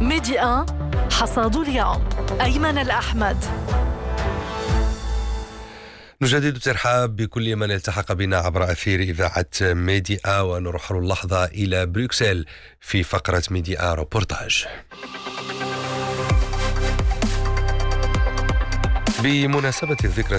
ميديا حصاد اليوم. أيمن الأحمد. نجدد الترحاب بكل من التحق بنا عبر أثير إذاعة ميديا، ونرحل اللحظة إلى بروكسل في فقرة ميديا روبورتاج. بمناسبة الذكرى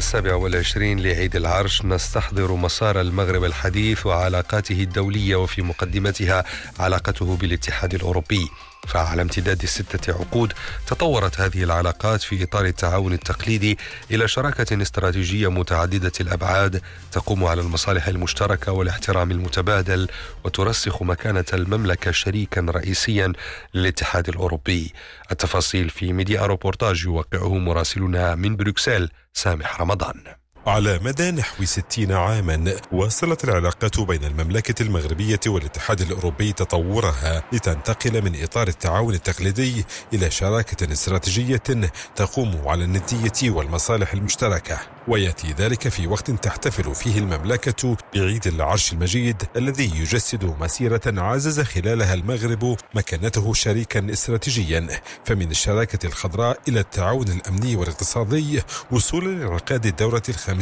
27 لعيد العرش نستحضر مسار المغرب الحديث وعلاقاته الدولية، وفي مقدمتها علاقته بالاتحاد الأوروبي. فعلى امتداد 6 عقود تطورت هذه العلاقات في إطار التعاون التقليدي إلى شراكة استراتيجية متعددة الأبعاد تقوم على المصالح المشتركة والاحترام المتبادل، وترسخ مكانة المملكة شريكا رئيسيا للاتحاد الأوروبي. التفاصيل في ميديا روبورتاج يوقعه مراسلنا من بروكسل سامح رمضان. على مدى نحو 60 عاما واصلت العلاقات بين المملكة المغربية والاتحاد الأوروبي تطورها لتنتقل من إطار التعاون التقليدي إلى شراكة استراتيجية تقوم على الندية والمصالح المشتركة، ويأتي ذلك في وقت تحتفل فيه المملكة بعيد العرش المجيد الذي يجسد مسيرة عزز خلالها المغرب مكانته شريكا استراتيجيا، فمن الشراكة الخضراء إلى التعاون الأمني والاقتصادي، وصولا لانعقاد الدورة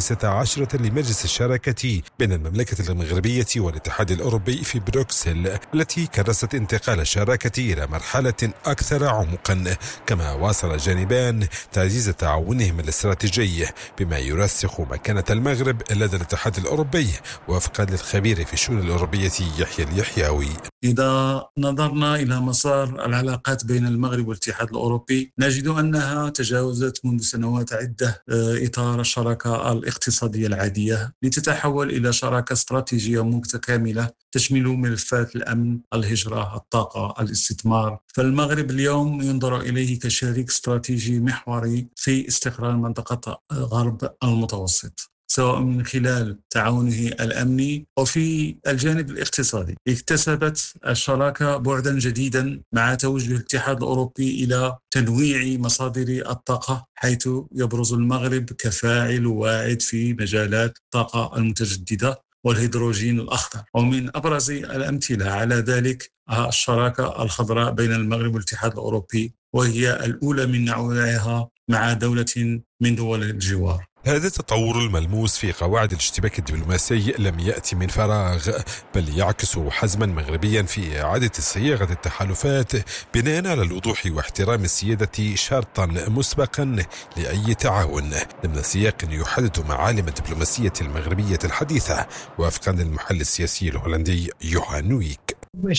15 لمجلس الشراكة بين المملكة المغربية والاتحاد الأوروبي في بروكسل، التي كرست انتقال الشراكة إلى مرحلة أكثر عمقا، كما واصل الجانبان تعزيز تعاونهم الاستراتيجي بما يرسخ مكانة المغرب لدى الاتحاد الأوروبي، وفقا للخبير في الشؤون الأوروبية يحيى اليحيوي. إذا نظرنا إلى مسار العلاقات بين المغرب والاتحاد الأوروبي نجد أنها تجاوزت منذ سنوات عدة إطار الشراكة الاقتصادية العادية لتتحول إلى شراكة استراتيجية متكاملة تشمل ملفات الأمن، الهجرة، الطاقة، الاستثمار. فالمغرب اليوم ينظر إليه كشريك استراتيجي محوري في استقرار منطقة غرب المتوسط، سواء من خلال تعاونه الأمني وفي الجانب الاقتصادي. اكتسبت الشراكة بعدا جديدا مع توجه الاتحاد الأوروبي إلى تنويع مصادر الطاقة، حيث يبرز المغرب كفاعل واعد في مجالات الطاقة المتجددة والهيدروجين الأخضر. ومن أبرز الأمثلة على ذلك الشراكة الخضراء بين المغرب والاتحاد الأوروبي، وهي الأولى من نوعها مع دولة من دول الجوار. هذا التطور الملموس في قواعد الاشتباك الدبلوماسي لم يأتي من فراغ، بل يعكس حزما مغربيا في إعادة صياغة التحالفات بناء على الوضوح واحترام السيادة شرطا مسبقا لأي تعاون، ضمن سياق يحدد معالم الدبلوماسية المغربية الحديثة، وفقا للمحلل السياسي الهولندي يوهان نويك.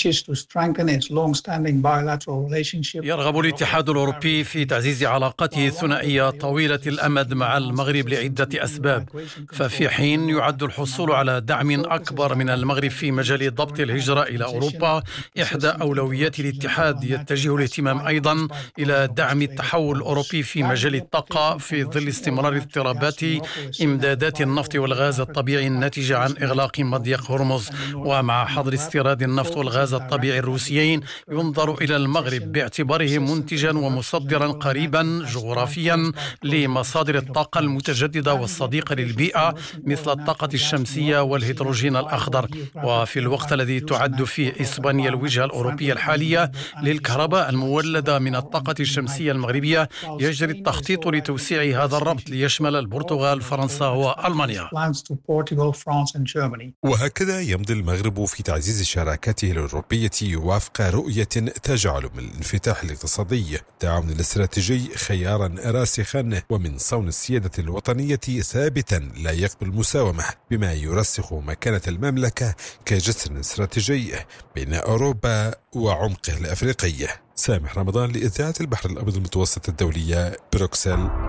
يرغب الاتحاد الأوروبي في تعزيز علاقته الثنائية طويلة الأمد مع المغرب لعدة أسباب. ففي حين يعد الحصول على دعم أكبر من المغرب في مجال ضبط الهجرة إلى أوروبا إحدى أولويات الاتحاد، يتجه الاهتمام أيضا إلى دعم التحول الأوروبي في مجال الطاقة في ظل استمرار اضطرابات إمدادات النفط والغاز الطبيعي الناتجة عن إغلاق مضيق هرمز. ومع حظر استيراد النفط والغاز الطبيعي الروسيين ينظر إلى المغرب باعتباره منتجا ومصدرا قريبا جغرافيا لمصادر الطاقة المتجددة والصديقة للبيئة مثل الطاقة الشمسية والهيدروجين الأخضر. وفي الوقت الذي تعد فيه إسبانيا الوجهة الأوروبية الحالية للكهرباء المولدة من الطاقة الشمسية المغربية، يجري التخطيط لتوسيع هذا الربط ليشمل البرتغال، فرنسا وألمانيا. وهكذا يمضي المغرب في تعزيز شراكته الأوروبية وفق رؤية تجعل من الانفتاح الاقتصادي التعاون الاستراتيجي خيارا راسخا، ومن صون السيادة الوطنية ثابتا لا يقبل المساومة، بما يرسخ مكانة المملكة كجسر استراتيجي بين أوروبا وعمقه الأفريقي. سامح رمضان لإذاعة البحر الأبيض المتوسط الدولية، بروكسل.